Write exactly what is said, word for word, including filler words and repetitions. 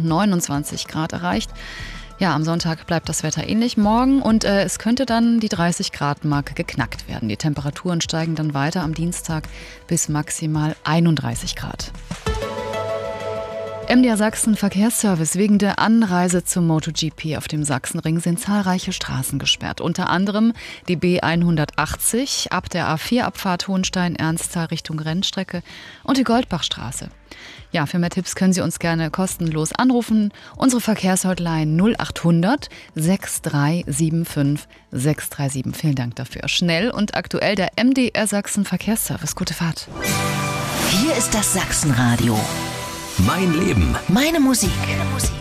und neunundzwanzig Grad erreicht. Ja, am Sonntag bleibt das Wetter ähnlich morgen und äh, es könnte dann die dreißig Grad Marke geknackt werden. Die Temperaturen steigen dann weiter am Dienstag bis maximal einunddreißig Grad. M D R Sachsen Verkehrsservice: Wegen der Anreise zum MotoGP auf dem Sachsenring sind zahlreiche Straßen gesperrt. Unter anderem die B hundertachtzig ab der A vier Abfahrt Hohenstein-Ernsthal Richtung Rennstrecke und die Goldbachstraße. Ja, für mehr Tipps können Sie uns gerne kostenlos anrufen. Unsere Verkehrshotline null acht hundert sechs drei sieben fünf sechs drei sieben. Vielen Dank dafür. Schnell und aktuell der M D R Sachsen Verkehrsservice. Gute Fahrt. Hier ist das Sachsenradio. Mein Leben. Meine Musik. Meine Musik.